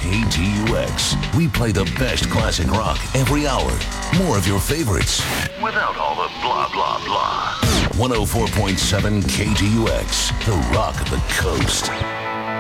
KTUX. We play the best classic rock every hour. More of your favorites without all the blah, blah, blah. 104.7 KTUX, the rock of the coast.